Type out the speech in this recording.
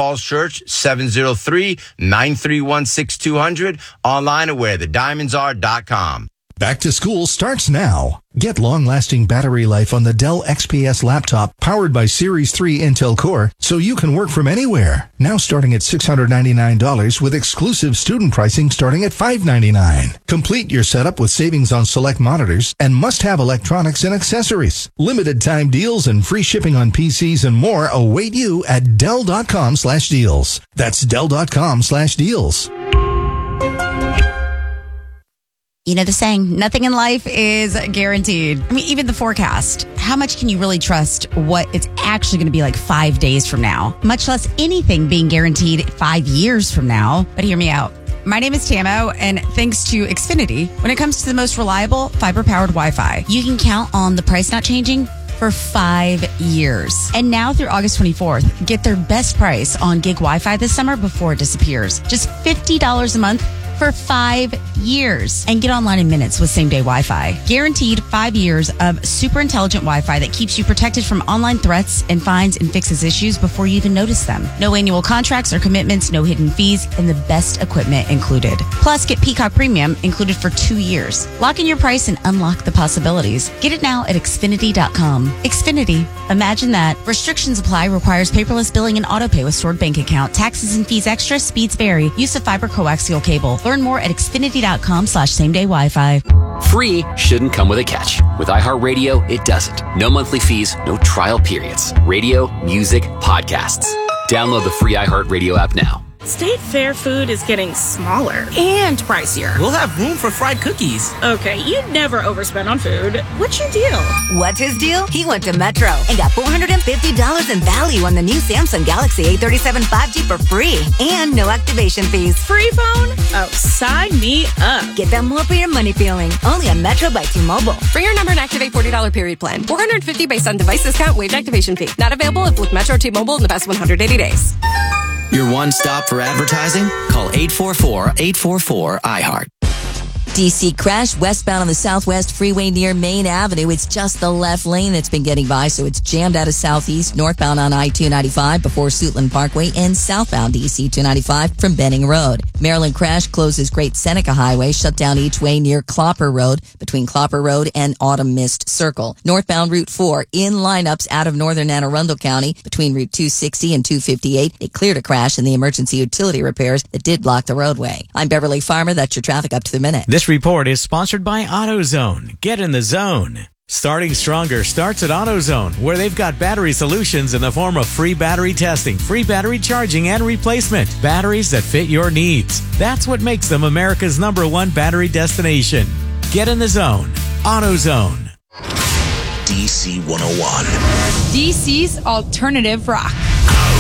Falls Church, 703-931-6200. Online at wherethediamondsare.com. Back to school starts now. Get long-lasting battery life on the Dell XPS laptop powered by Series 3 Intel Core so you can work from anywhere. Now starting at $699 with exclusive student pricing starting at $599. Complete your setup with savings on select monitors and must-have electronics and accessories. Limited time deals and free shipping on PCs and more await you at Dell.com/deals. That's Dell.com/deals. You know the saying, nothing in life is guaranteed. I mean, even the forecast. How much can you really trust what it's actually going to be like 5 days from now? Much less anything being guaranteed 5 years from now. But hear me out. My name is Tamo, and thanks to Xfinity, when it comes to the most reliable fiber-powered Wi-Fi, you can count on the price not changing for 5 years. And now through August 24th, get their best price on gig Wi-Fi this summer before it disappears. Just $50 a month for 5 years. And get online in minutes with same-day Wi-Fi. Guaranteed 5 years of super intelligent Wi-Fi that keeps you protected from online threats and finds and fixes issues before you even notice them. No annual contracts or commitments, no hidden fees, and the best equipment included. Plus, get Peacock Premium included for 2 years. Lock in your price and unlock the possibilities. Get it now at Xfinity.com. Xfinity. Imagine that. Restrictions apply. Requires paperless billing and autopay with stored bank account. Taxes and fees extra. Speeds vary. Use of fiber coaxial cable. Learn more at Xfinity.com/same-day Wi-Fi. Free shouldn't come with a catch. With iHeartRadio, it doesn't. No monthly fees, no trial periods. Radio, music, podcasts. Download the free iHeartRadio app now. State Fair food is getting smaller and pricier. We'll have room for fried cookies. Okay, you'd never overspend on food. What's your deal? What's his deal? He went to Metro and got $450 in value on the new Samsung Galaxy A37 5G for free and no activation fees. Free phone? Oh, sign me up. Get that more for your money feeling. Only on Metro by T-Mobile. Bring your number and activate $40 period plan. $450 based on device discount, waived activation fee. Not available if with Metro T-Mobile in the past 180 days. Your one stop for advertising? Call 844-844-iHeart. DC crash westbound on the Southwest Freeway near Main Avenue. It's just the left lane that's been getting by, so it's jammed out of Southeast, northbound on I-295 before Suitland Parkway, and southbound DC 295 from Benning Road. Maryland crash closes Great Seneca Highway, shut down each way near Clopper Road, between Clopper Road and Autumn Mist Circle. Northbound Route 4 in lineups out of northern Anne Arundel County between Route 260 and 258. They cleared a crash in the emergency utility repairs that did block the roadway. I'm Beverly Farmer. That's your traffic up to the minute. This report is sponsored by AutoZone. Get in the zone. Starting stronger starts at AutoZone, where they've got battery solutions in the form of free battery testing, free battery charging, and replacement. Batteries that fit your needs. That's what makes them America's #1 battery destination. Get in the zone. AutoZone. DC 101. DC's alternative rock.